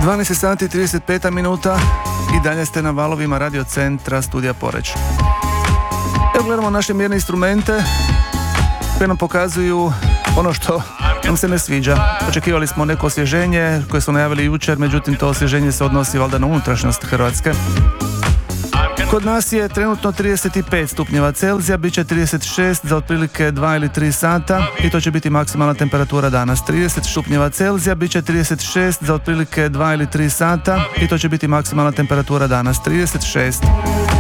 12 sati 35 minuta i dalje ste na valovima Radio Centra Studija Poreć. Evo gledamo naše mjerne instrumente koje nam pokazuju ono što nam se ne sviđa. Očekivali smo neko osvježenje koje su najavili jučer, međutim to osvježenje se odnosi valjda na unutrašnjost Hrvatske. Kod nas je trenutno 35 stupnjeva Celzija, bit će 36 za otprilike 2 ili 3 sata i to će biti maksimalna temperatura danas. 30 stupnjeva Celzija, bit će 36 za otprilike 2 ili 3 sata i to će biti maksimalna temperatura danas. 36.